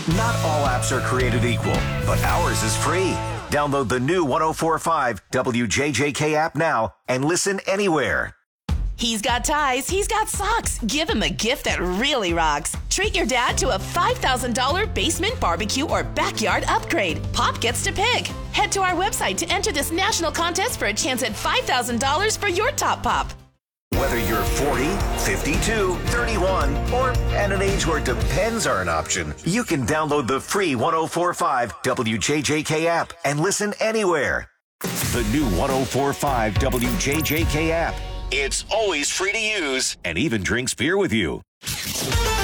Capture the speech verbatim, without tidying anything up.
Not all apps are created equal, but ours is free. Download the new one oh four point five W J J K app now and listen anywhere. He's got ties, he's got socks. Give him a gift that really rocks. Treat your dad to a five thousand dollars basement barbecue or backyard upgrade. Pop gets to pick. Head to our website to enter this national contest for a chance at five thousand dollars for your top pop. Whether you're forty, fifty-two, thirty-one, or at an age where depends are an option, you can download the free one oh four point five W J J K app and listen anywhere. The new one oh four point five W J J K app. It's always free to use and even drinks beer with you.